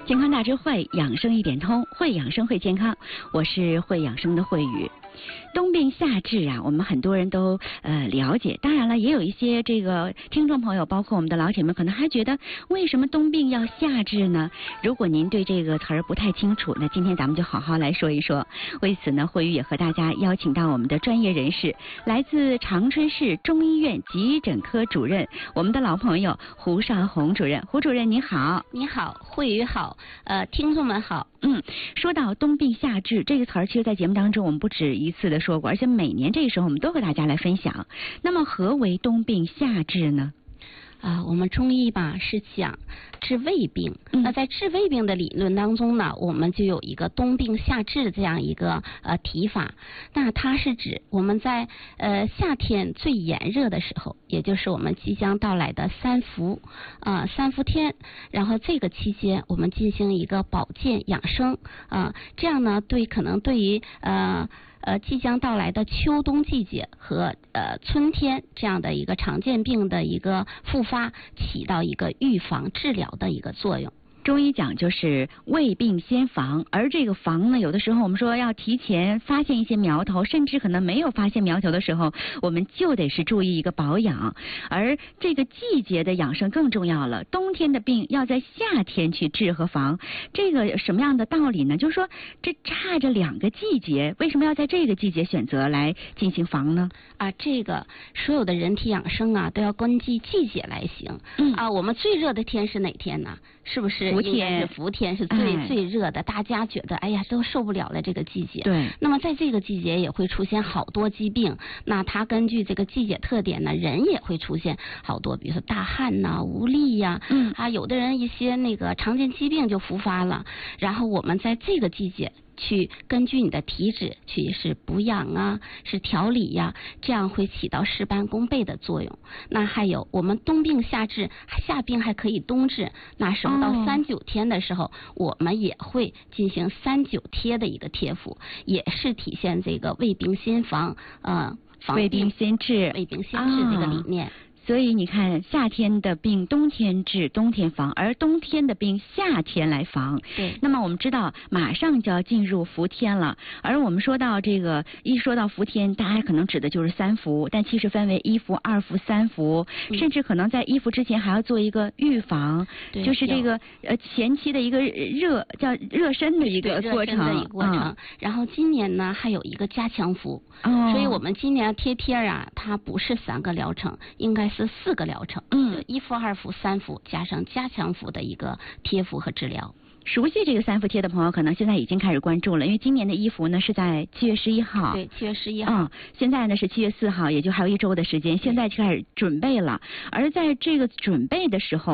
健康大智慧，养生一点通，会养生会健康。我是会养生的慧宇。冬病夏治啊，我们很多人都了解。当然了，也有一些这个听众朋友，包括我们的老铁们，可能还觉得为什么冬病要夏治呢？如果您对这个词儿不太清楚，那今天咱们就好好来说一说。为此呢，慧宇也和大家邀请到我们的专业人士，来自长春市中医院急诊科主任，我们的老朋友胡少红主任。胡主任您好。 你好，慧宇好，听众们好。 说到冬病夏治这个词儿，其实在节目当中我们不止一次的说过，而且每年这个时候我们都和大家来分享。那么何为冬病夏治呢？ 我们中医吧是讲治胃病，那在治胃病的理论当中呢，我们就有一个冬病夏治这样一个提法。那它是指我们在夏天最炎热的时候，也就是我们即将到来的三伏天，然后这个期间我们进行一个保健养生这样呢可能对于即将到来的秋冬季节和春天这样的一个常见病的一个复发，起到一个预防治疗的一个作用。 中医讲就是未病先防，而这个防呢，有的时候我们说要提前发现一些苗头，甚至可能没有发现苗头的时候，我们就得是注意一个保养。而这个季节的养生更重要了，冬天的病要在夏天去治和防，这个什么样的道理呢？就是说这差着2个季节，为什么要在这个季节选择来进行防呢？ 这个所有的人体养生都要根据季节来行。我们最热的天是哪天呢？是不是应该是伏天是最热的？大家觉得都受不了了这个季节。 对。 那么在这个季节也会出现好多疾病，那它根据这个季节特点呢，人也会出现好多，比如说大汗呐、无力呀，有的人一些那个常见疾病就复发了。然后我们在这个季节去根据你的体质去是补养是调理呀，这样会起到事半功倍的作用。那还有我们冬病夏治，夏病还可以冬治，那时候到3-9天的时候，我们也会进行3-9贴的一个贴服，也是体现这个未病先防， 未病先治， 未病先治这个理念。 所以你看，夏天的病冬天治，冬天防，而冬天的病夏天来防。 对。 那么我们知道，马上就要进入伏天了，而我们说到这个，一说到伏天，大家可能指的就是3伏，但其实分为1伏、2伏、3伏，甚至可能在1伏之前还要做一个预防，就是这个前期的一个叫热身的一个过程。 然后今年呢还有一个加强服，所以我们今年贴它不是3个疗程，应该是4个疗程，1伏、2伏、3伏加上加强服的一个贴服和治疗。 熟悉这个3伏贴的朋友，可能现在已经开始关注了，因为今年的1伏呢是在7月11号。 对，7月11号。 现在呢是7月4号，也就还有1周的时间，现在就开始准备了。而在这个准备的时候，